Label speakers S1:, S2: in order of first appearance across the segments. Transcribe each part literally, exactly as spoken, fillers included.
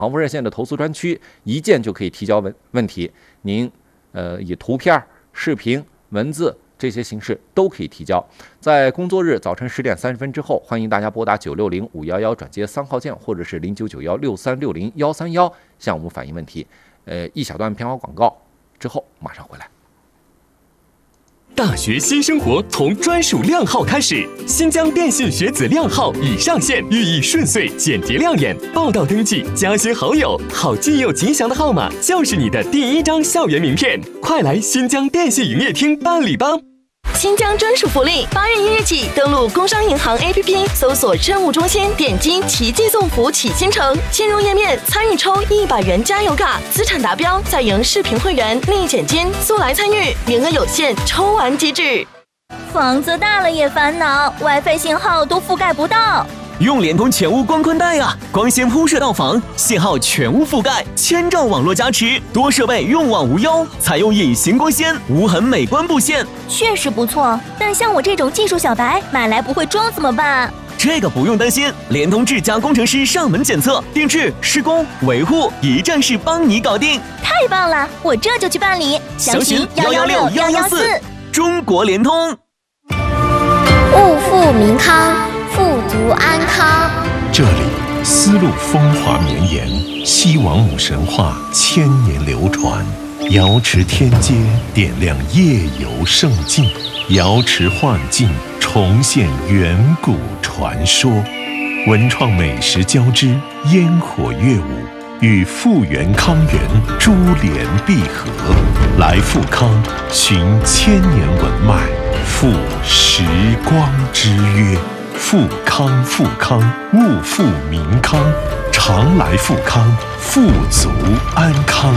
S1: 航服热线的投诉专区，一键就可以提交问问题。您呃以图片、视频、文字这些形式都可以提交。在工作日早晨十点三十分之后，欢迎大家拨打九六零五幺幺转接三号键，或者是零九九幺六三六零幺三幺向我们反映问题。呃，一小段片花广告之后马上回来。
S2: 大学新生活从专属靓号开始，新疆电信学子靓号已上线，寓意顺遂、简洁亮眼。报到登记、加新好友，好记又吉祥的号码就是你的第一张校园名片。快来新疆电信营业厅办理吧！
S3: 新疆专属福利，八月一日起，登录工商银行 A P P， 搜索政务中心，点击奇迹送福启新城，进入页面参与抽一百元加油卡，资产达标再赢视频会员立减金，速来参与，名额有限，抽完即止。
S4: 房子大了也烦恼 ，WiFi 信号都覆盖不到。
S5: 用联通全屋光宽带啊，光纤铺设到房，信号全屋覆盖，千兆网络加持，多设备用网无忧，采用隐形光纤，无痕美观布线，
S4: 确实不错。但像我这种技术小白，买来不会装怎么办？
S5: 这个不用担心，联通智家工程师上门检测、定制、施工、维护，一站式帮你搞定。
S4: 太棒了，我这就去办理。
S5: 详询幺幺六幺幺四。中国联通。
S6: 物富民康，富足安康。
S7: 这里丝路风华绵延，西王母神话千年流传，瑶池天街点亮夜游胜境，瑶池幻境重现远古传说，文创美食交织，烟火乐舞与富源康源珠联璧合，来富康寻千年文脉，赴时光之约。富康富康，物富民康，常来富康，富足安康。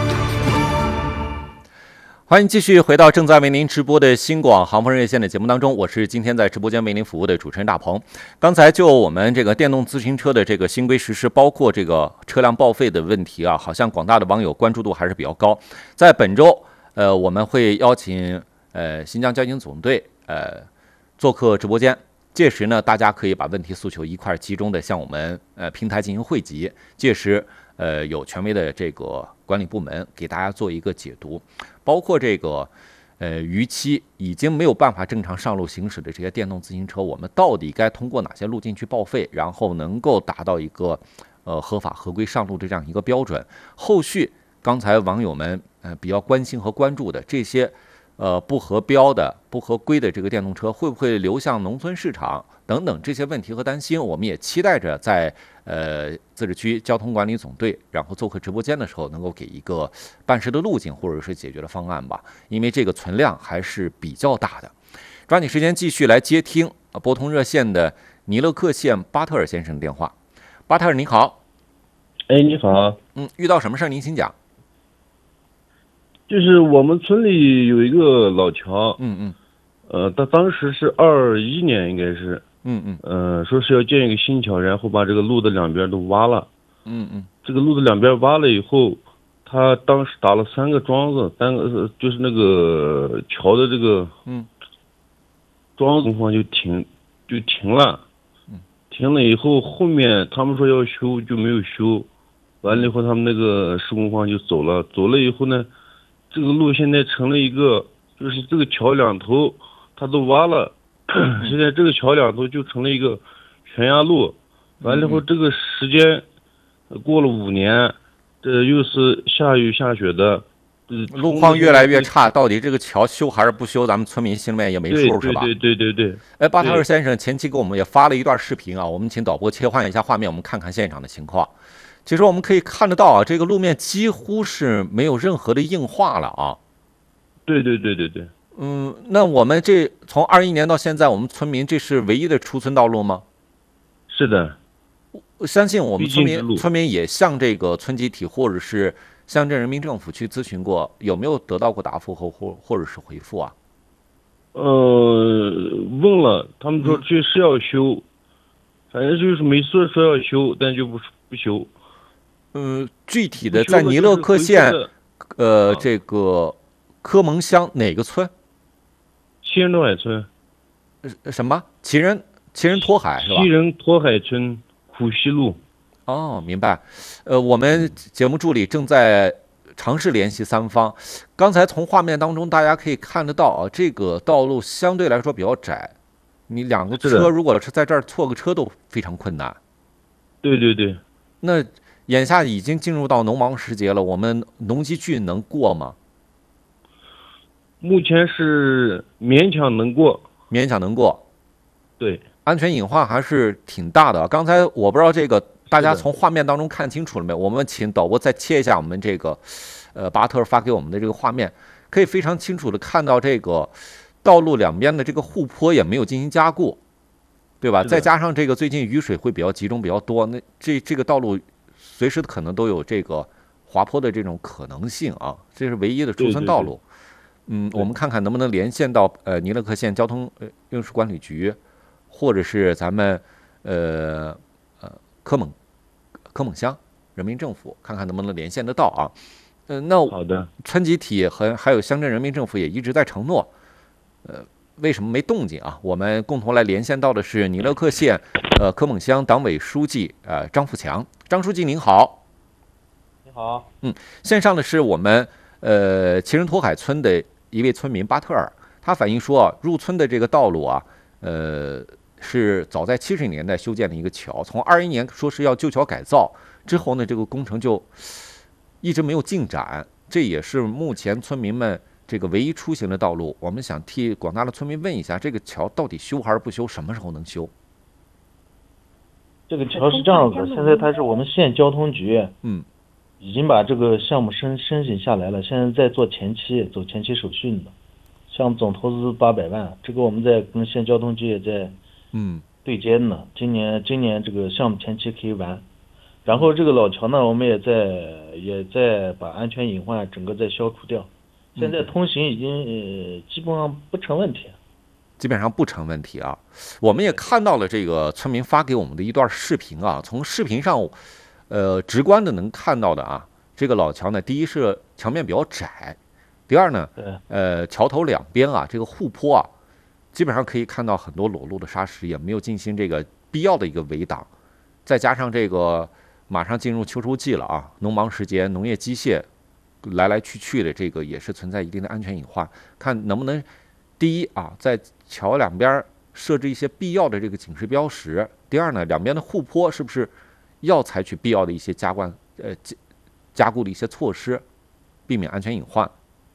S1: 欢迎继续回到正在为您直播的新广航风热线的节目当中，我是今天在直播间为您服务的主持人大鹏。刚才就我们这个电动自行车的这个新规实施，包括这个车辆报废的问题啊，好像广大的网友关注度还是比较高。在本周，呃，我们会邀请呃新疆交警总队呃做客直播间。届时呢，大家可以把问题诉求一块集中的向我们呃平台进行汇集。届时，呃，有权威的这个管理部门给大家做一个解读，包括这个呃逾期已经没有办法正常上路行驶的这些电动自行车，我们到底该通过哪些路径去报废，然后能够达到一个呃合法合规上路的这样一个标准。后续刚才网友们呃比较关心和关注的这些。呃，不合标的、不合规的这个电动车会不会流向农村市场等等这些问题和担心，我们也期待着在呃自治区交通管理总队然后做客直播间的时候，能够给一个办事的路径或者是解决的方案吧，因为这个存量还是比较大的。抓紧时间继续来接听拨通热线的尼勒克县巴特尔先生的电话。巴特尔您好。
S8: 哎，你好。
S1: 嗯，遇到什么事您请讲。
S8: 就是我们村里有一个老桥，
S1: 嗯嗯，
S8: 呃，他当时是二一年，应该是，
S1: 嗯嗯，
S8: 呃，说是要建一个新桥，然后把这个路的两边都挖了，
S1: 嗯嗯，
S8: 这个路的两边挖了以后，他当时打了三个桩子，三个就是那个桥的这个，
S1: 嗯，
S8: 桩子情况就停就停了，嗯，停了以后，后面他们说要修就没有修，完了以后他们那个施工方就走了，走了以后呢。这个路现在成了一个，就是这个桥两头它都挖了，现在这个桥两头就成了一个悬崖路。完了以后，这个时间过了五年，这又是下雨下雪的，
S1: 路况越来越差。到底这个桥修还是不修，咱们村民心里面也没数，是吧？
S8: 对对对对对。
S1: 哎，巴特尔先生前期给我们也发了一段视频啊，我们请导播切换一下画面，我们看看现场的情况。其实我们可以看得到啊，这个路面几乎是没有任何的硬化了啊。
S8: 对对对对对。
S1: 嗯，那我们这从二一年到现在，我们村民这是唯一的出村道路吗？
S8: 是的。
S1: 我相信我们村民村民也向这个村集体或者是乡镇人民政府去咨询过，有没有得到过答复或或或者是回复啊？
S8: 呃，问了，他们说这是要修，嗯、反正就是没说说要修，但就不不修。
S1: 嗯，具体的在尼勒克县，呃，这个科蒙乡哪个村？
S8: 西人托海村。
S1: 什么？奇人奇人托海是吧？
S8: 西人托海村苦西路。
S1: 哦，明白。呃，我们节目助理正在尝试联系三方。刚才从画面当中大家可以看得到啊，这个道路相对来说比较窄，你两个车如果是在这儿错个车都非常困难。
S8: 对对对。
S1: 那眼下已经进入到农忙时节了，我们农机具能过吗？
S8: 目前是勉强能过，
S1: 勉强能过。
S8: 对，
S1: 安全隐患还是挺大的。刚才我不知道这个大家从画面当中看清楚了没有？我们请导播再切一下我们这个，呃，巴特发给我们的这个画面，可以非常清楚的看到这个道路两边的这个护坡也没有进行加固，对吧？再加上这个最近雨水会比较集中比较多，那这这个道路随时可能都有这个滑坡的这种可能性啊，这是唯一的出村道路。对对对嗯，我们看看能不能连线到呃尼勒克县交通呃运输管理局，或者是咱们呃呃科蒙科蒙乡人民政府，看看能不能连线得到啊。呃，那
S8: 好的，
S1: 村集体和还有乡镇人民政府也一直在承诺，呃，为什么没动静啊？我们共同来连线到的是尼勒克县呃科蒙乡党委书记呃张富强，张书记您好。
S9: 你好。
S1: 嗯，线上的是我们呃齐仁托海村的一位村民巴特尔，他反映说啊，入村的这个道路啊，呃，是早在七十年代修建的一个桥，从二一年说是要旧桥改造，之后呢，这个工程就一直没有进展，这也是目前村民们这个唯一出行的道路。我们想替广大的村民问一下，这个桥到底修还是不修？什么时候能修？
S9: 这个桥是这样子，现在它是我们县交通局，
S1: 嗯。
S9: 已经把这个项目申申请下来了，现在在做前期，走前期手续呢。项目总投资八百万，这个我们在跟县交通局也在
S1: 嗯
S9: 对接呢。今年今年这个项目前期可以完，然后这个老桥呢，我们也在也在把安全隐患整个在消除掉。现在通行已经、呃、基本上不成问题。
S1: 基本上不成问题啊。我们也看到了这个村民发给我们的一段视频啊，从视频上。呃，直观的能看到的啊，这个老桥呢，第一是桥面比较窄，第二呢，呃，桥头两边啊，这个护坡啊，基本上可以看到很多裸露的沙石，也没有进行这个必要的一个围挡，再加上这个马上进入秋收季了啊，农忙时节，农业机械来来去去的，这个也是存在一定的安全隐患，看能不能第一啊，在桥两边设置一些必要的这个警示标识，第二呢，两边的护坡是不是要采取必要的一些加固呃加加固的一些措施，避免安全隐患。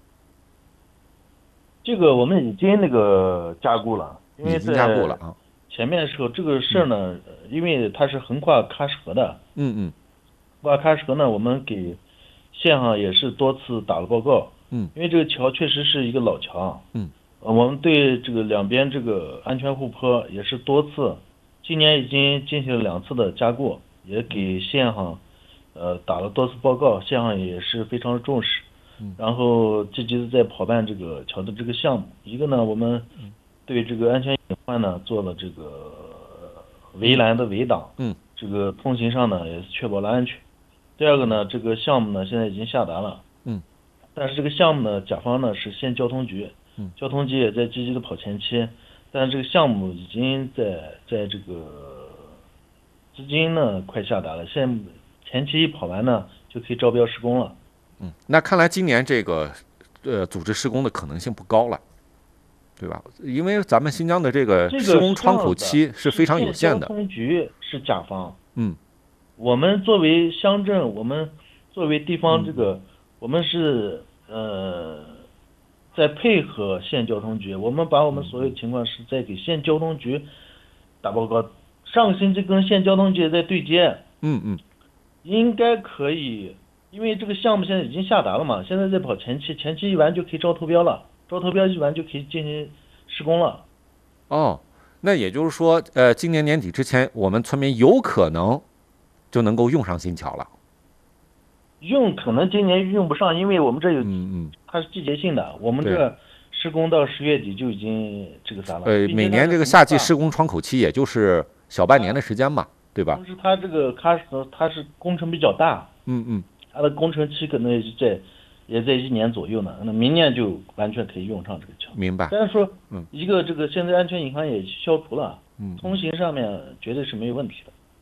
S9: 这个我们已经那个加固了，因为
S1: 已经加固了啊。
S9: 前面的时候这个事儿呢、嗯，因为它是横跨喀什河的，
S1: 嗯嗯，
S9: 跨喀什河呢，我们给县上也是多次打了报告，
S1: 嗯，
S9: 因为这个桥确实是一个老桥，
S1: 嗯，
S9: 呃、我们对这个两边这个安全护坡也是多次，今年已经进行了两次的加固。也给县上，呃，打了多次报告，县上也是非常的重视，然后积极的在跑办这个桥的这个项目。一个呢，我们对这个安全隐患呢做了这个围栏的围挡，
S1: 嗯，
S9: 这个通行上呢也是确保了安全。第二个呢，这个项目呢现在已经下达了，
S1: 嗯，
S9: 但是这个项目呢，甲方呢是县交通局，
S1: 嗯，
S9: 交通局也在积极的跑前期，但是这个项目已经在在这个。资金呢快下达了，现在前期一跑完呢，就可以招标施工了。
S1: 嗯，那看来今年这个呃组织施工的可能性不高了，对吧？因为咱们新疆的这个施工窗口期是非常有限的。
S9: 交通局是甲方，
S1: 嗯，
S9: 我们作为乡镇，我们作为地方这个，嗯、我们是呃在配合县交通局，我们把我们所有情况是在给县交通局打报告。上个星期跟县交通局也在对接，
S1: 嗯嗯，
S9: 应该可以，因为这个项目现在已经下达了嘛，现在在跑前期，前期一完就可以招投标了，招投标一完就可以进行施工了。
S1: 哦，那也就是说，呃，今年年底之前，我们村民有可能就能够用上新桥了。
S9: 用可能今年用不上，因为我们这有，
S1: 嗯嗯，
S9: 它是季节性的，我们这施工到十月底就已经这个啥了。
S1: 呃，每年这个夏季施工窗口期也就是小半年的时间嘛，对吧？
S9: 同时，它这个喀什河它是工程比较大，
S1: 嗯嗯，
S9: 它的工程期可能也是在也在一年左右呢，那明年就完全可以用上这个桥。
S1: 明白。
S9: 但是说，
S1: 嗯，
S9: 一个这个现在安全隐患也消除了，
S1: 嗯，
S9: 通行上面绝对是没有问题的。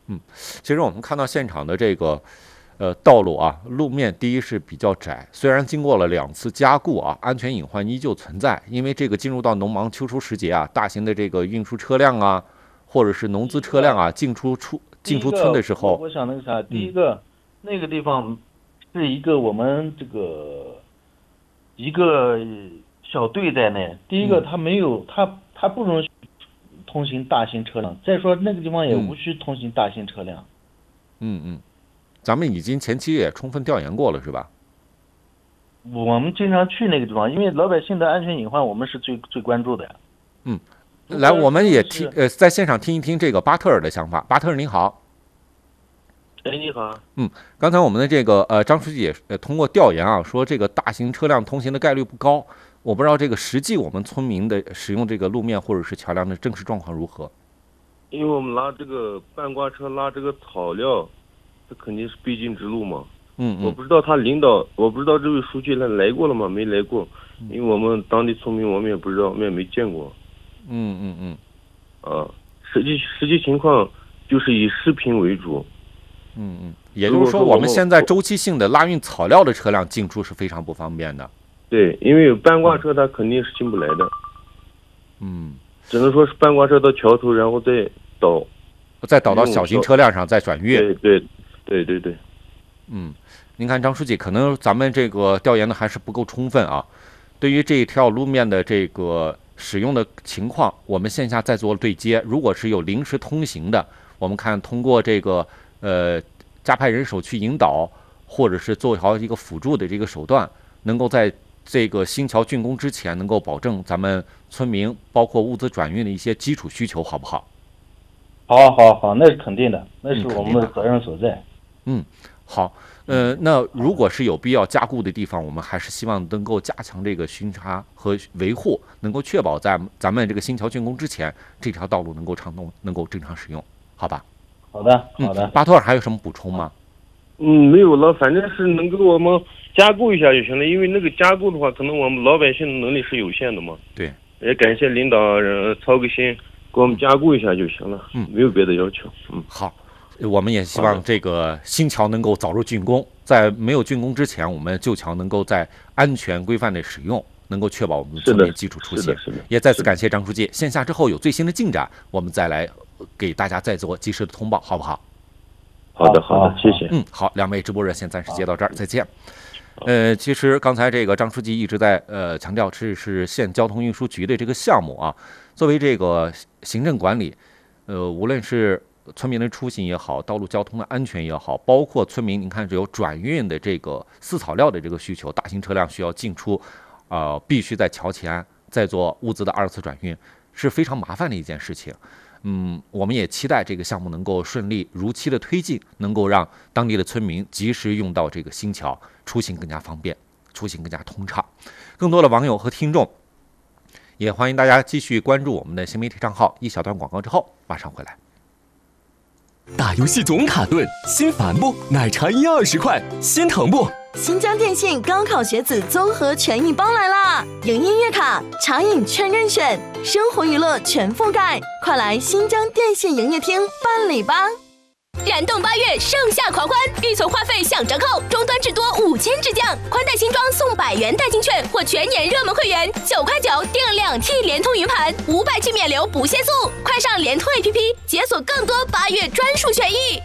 S1: 嗯，其实我们看到现场的这个呃道路啊，路面第一是比较窄，虽然经过了两次加固啊，安全隐患依旧存在。因为这个进入到农忙秋收时节啊，大型的这个运输车辆啊，或者是农资车辆啊，进出出进出村的时候，
S9: 我, 我想那个啥，第一个、嗯、那个地方是一个我们这个一个小队在内，第一个它没有、嗯、它它不容许通行大型车辆，再说那个地方也无需通行大型车辆。
S1: 嗯嗯，咱们已经前期也充分调研过了，是吧？
S9: 我们经常去那个地方，因为老百姓的安全隐患，我们是最最关注的呀。
S1: 嗯，来，我们也听呃，在现场听一听这个巴特尔的想法。巴特尔您好。
S8: 哎，你好。
S1: 嗯，刚才我们的这个呃张书记也呃通过调研啊，说这个大型车辆通行的概率不高。我不知道这个实际我们村民的使用这个路面或者是桥梁的真实状况如何。
S8: 因为我们拉这个半挂车拉这个草料，这肯定是必经之路嘛。
S1: 嗯嗯。
S8: 我不知道他领导，我不知道这位书记来来过了吗？没来过，因为我们当地村民我们也不知道，我们也没见过。
S1: 嗯嗯嗯。
S8: 啊，实际实际情况就是以视频为主。
S1: 嗯嗯。也就是说，我们现在周期性的拉运草料的车辆进出是非常不方便的。
S8: 对，因为半挂车它肯定是进不来的。
S1: 嗯。
S8: 只能说是半挂车到桥头，然后再倒，
S1: 再倒到小型车辆上再转运。
S8: 对对对对对。
S1: 嗯，您看张书记，可能咱们这个调研的还是不够充分啊。对于这条路面的这个使用的情况，我们线下再做对接。如果是有临时通行的，我们看通过这个呃加派人手去引导，或者是做好一个辅助的这个手段，能够在这个新桥竣工之前，能够保证咱们村民包括物资转运的一些基础需求，好不好？
S9: 好，好，好，那是肯定的，那是我们的责任所在。
S1: 嗯，好，呃，那如果是有必要加固的地方，我们还是希望能够加强这个巡查和维护，能够确保在咱们这个新桥竣工之前，这条道路能够畅通，能够正常使用，好吧？
S9: 好的，好的。
S1: 嗯、巴托尔还有什么补充吗？
S8: 嗯，没有了，反正是能给我们加固一下就行了，因为那个加固的话，可能我们老百姓的能力是有限的嘛。
S1: 对。
S8: 也感谢领导呃操个心，给我们加固一下就行了。
S1: 嗯，
S8: 没有别的要求。嗯，
S1: 好，我们也希望这个新桥能够早日竣工，在没有竣工之前，我们旧桥能够在安全规范的使用，能够确保我们村民基础出行。也再次感谢张书记，线下之后有最新的进展，我们再来给大家再做及时的通报，好不好？
S8: 好的，好的，谢谢。
S1: 嗯，好，两位直播热线暂时接到这儿，再见。呃，其实刚才这个张书记一直在呃强调，这是县交通运输局的这个项目啊。作为这个行政管理，呃，无论是村民的出行也好，道路交通的安全也好，包括村民，您看只有转运的这个饲草料的这个需求，大型车辆需要进出，呃，必须在桥前再做物资的二次转运，是非常麻烦的一件事情。嗯，我们也期待这个项目能够顺利如期的推进，能够让当地的村民及时用到这个新桥，出行更加方便，出行更加通畅。更多的网友和听众，也欢迎大家继续关注我们的新媒体账号。一小段广告之后，马上回来。
S2: 打游戏总卡顿，心烦不？奶茶一二十块，心疼不？
S3: 新疆电信高考学子综合权益包来啦！有音乐卡、茶饮全任选，生活娱乐全覆盖，快来新疆电信营业厅办理吧！
S10: 燃动八月，盛夏狂欢，预存话费享折扣，终端至多五千直降，宽带新装送百元代金券或全年热门会员，九块九订两 T 联通云盘，五百 G 免流不限速，快上联通 A P P 解锁更多八月专属权益。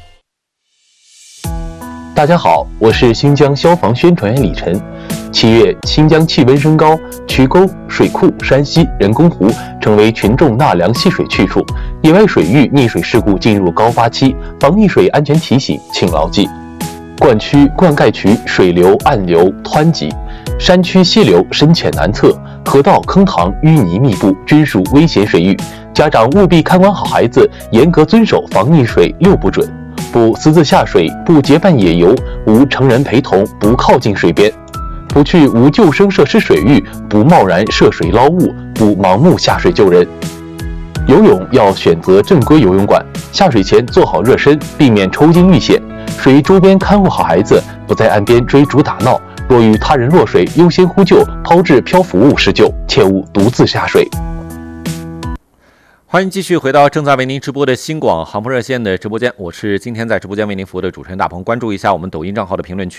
S11: 大家好，我是新疆消防宣传员李晨。七月，新疆气温升高，渠沟、水库、山溪、人工湖成为群众纳凉戏水去处，野外水域溺水事故进入高发期，防溺水安全提醒请牢记。灌区、灌溉渠水流、暗流湍急，山区溪流深浅难测，河道坑塘淤泥密布，均属危险水域。家长务必看管好孩子，严格遵守防溺水六不准：不私自下水，不结伴野游，无成人陪同，不靠近水边。不去无救生设施水域，不贸然涉水捞物，不盲目下水救人。游泳要选择正规游泳馆，下水前做好热身，避免抽筋遇险。水域周边看护好孩子，不在岸边追逐打闹。若遇他人落水，优先呼救，抛掷漂浮物施救，切勿独自下水。
S1: 欢迎继续回到正在为您直播的新广航风热线的直播间，我是今天在直播间为您服务的主持人大鹏。关注一下我们抖音账号的评论区。